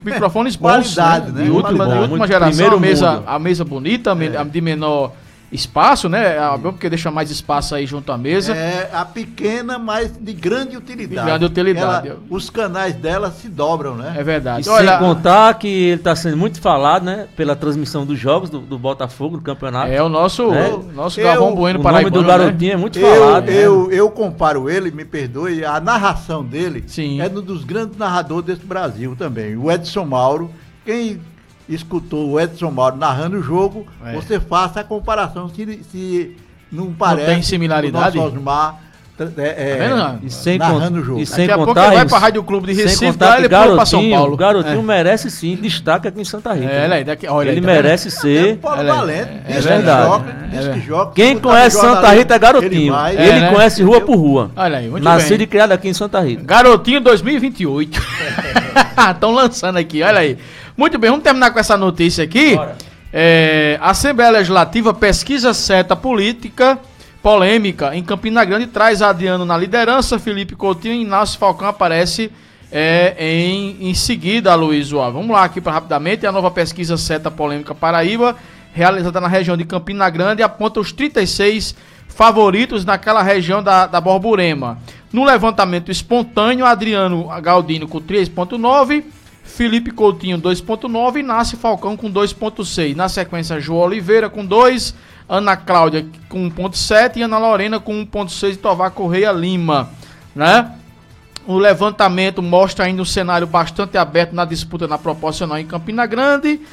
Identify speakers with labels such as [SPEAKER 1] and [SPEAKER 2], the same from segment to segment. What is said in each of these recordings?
[SPEAKER 1] Microfones bons,
[SPEAKER 2] né?
[SPEAKER 1] De última geração, a mesa bonita, de menor espaço, né? Porque deixa mais espaço aí junto à mesa.
[SPEAKER 2] É a pequena, mas de grande utilidade.
[SPEAKER 1] De grande utilidade.
[SPEAKER 2] Os canais dela se dobram, né?
[SPEAKER 1] É verdade.
[SPEAKER 3] E sem contar que ele está sendo muito falado, né? Pela transmissão dos jogos do Botafogo, do campeonato.
[SPEAKER 1] É o nosso Galvão Bueno
[SPEAKER 3] Paraibano. O nome do garotinho, né? É muito falado.
[SPEAKER 2] Eu comparo ele, me perdoe, a narração dele
[SPEAKER 1] Sim.
[SPEAKER 2] é um dos grandes narradores desse Brasil também. O Edson Mauro, quem escutou o Edson Mauro narrando o jogo, você faça a comparação se não parece.
[SPEAKER 1] Não tem similaridade?
[SPEAKER 2] O nosso Osmar
[SPEAKER 3] narrando o jogo. E sem
[SPEAKER 1] Daqui a pouco
[SPEAKER 3] contar
[SPEAKER 1] ele vai para a Rádio Clube de Recife,
[SPEAKER 3] ele pula para São Paulo. O garotinho merece sim destaque aqui em Santa Rita. Ele merece ser.
[SPEAKER 2] É
[SPEAKER 3] verdade. Quem conhece Santa Rita é garotinho. Ele conhece rua por rua.
[SPEAKER 1] Olha aí, muito
[SPEAKER 3] nascido
[SPEAKER 1] bem.
[SPEAKER 3] E criado aqui em Santa Rita.
[SPEAKER 1] Garotinho 2028. Estão lançando aqui, olha aí. Muito bem, vamos terminar com essa notícia aqui. Assembleia Legislativa pesquisa seta política polêmica em Campina Grande, traz Adriano na liderança, Felipe Coutinho e Inácio Falcão aparece em seguida, Luiz Uau. Vamos lá aqui para rapidamente. A nova pesquisa seta polêmica Paraíba, realizada na região de Campina Grande, aponta os 36 favoritos naquela região da Borborema. No levantamento espontâneo, Adriano Galdino com 3,9, Felipe Coutinho 2,9 e Inácio Falcão com 2,6. Na sequência, João Oliveira com 2, Ana Cláudia com 1,7 e Ana Lorena com 1,6 e Tovar Correia Lima, né? O levantamento mostra ainda um cenário bastante aberto na disputa na proporcional em Campina Grande.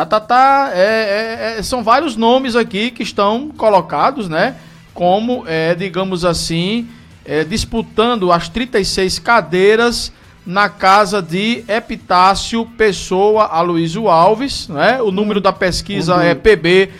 [SPEAKER 1] São vários nomes aqui que estão colocados, né? Como, digamos assim, disputando as 36 cadeiras na casa de Epitácio Pessoa Aloysio Alves, né? O número da pesquisa é PB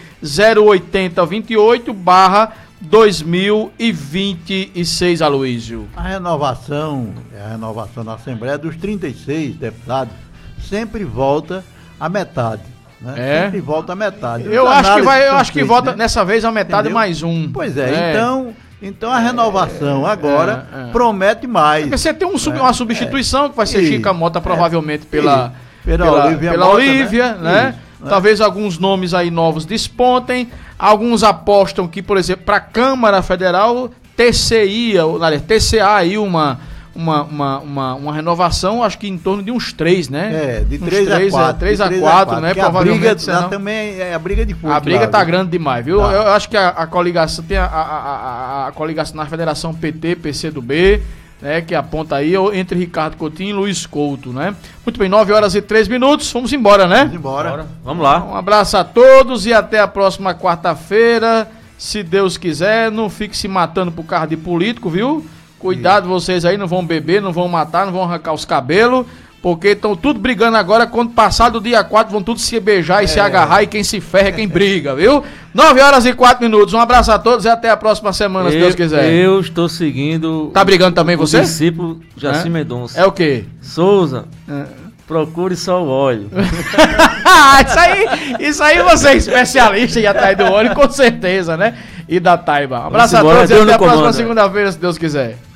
[SPEAKER 1] 08028/2026, Aloysio.
[SPEAKER 2] A renovação da Assembleia dos 36 deputados sempre volta à metade. Né? Sempre volta à metade.
[SPEAKER 1] Eu acho que volta dessa vez a metade. Entendeu? Mais um.
[SPEAKER 2] Pois então a renovação agora promete mais.
[SPEAKER 1] Porque você tem uma substituição que vai ser Chica Mota, provavelmente pela Olívia, né? Talvez alguns nomes aí novos despontem. Alguns apostam que, por exemplo, para a Câmara Federal, TCA aí uma renovação, acho que em torno de uns 3, né?
[SPEAKER 2] De 3 a 4,
[SPEAKER 1] né? Provavelmente.
[SPEAKER 2] A também é a briga de futebol.
[SPEAKER 1] A briga tá grande demais, viu? Tá. Eu acho que a coligação tem a coligação na Federação PT, PCdoB, né? Que aponta aí entre Ricardo Coutinho e Luiz Couto, né? Muito bem, 9h03. Vamos embora, né?
[SPEAKER 2] Vamos embora.
[SPEAKER 3] Vamos lá.
[SPEAKER 1] Um abraço a todos e até a próxima quarta-feira. Se Deus quiser, não fique se matando por causa de político, viu? Cuidado vocês aí, não vão beber, não vão matar, não vão arrancar os cabelos, porque estão tudo brigando agora, quando passar do dia 4 vão tudo se beijar e se agarrar, e quem se ferra é quem briga, viu? 9h04. Um abraço a todos e até a próxima semana, se Deus quiser.
[SPEAKER 3] Eu estou seguindo...
[SPEAKER 1] Tá brigando também você?
[SPEAKER 3] O discípulo Jaci Mendonça.
[SPEAKER 1] É o quê?
[SPEAKER 3] Souza, procure só o óleo.
[SPEAKER 1] Isso aí você é especialista em atrás do óleo, com certeza, né? E da taiba. Um abraço a todos e até a próxima segunda-feira, se Deus quiser.